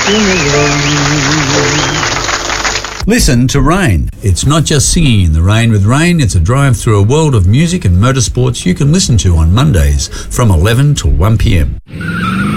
Listen to Rain. It's not just singing in the rain with Rain, it's a drive through a world of music and motorsports you can listen to on Mondays from 11 till 1 p.m.